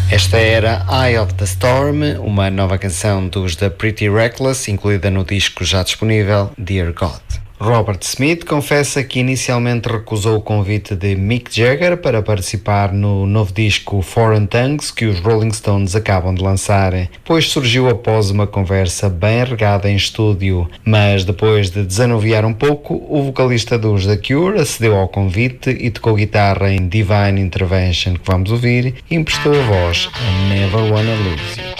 Esta era Eye of the Storm, uma nova canção dos The Pretty Reckless, incluída no disco já disponível Dear God. Robert Smith confessa que inicialmente recusou o convite de Mick Jagger para participar no novo disco Foreign Tongues que os Rolling Stones acabam de lançar, pois surgiu após uma conversa bem regada em estúdio. Mas depois de desanuviar um pouco, o vocalista dos The Cure acedeu ao convite e tocou guitarra em Divine Intervention, que vamos ouvir, e emprestou a voz a Never Wanna Lose You.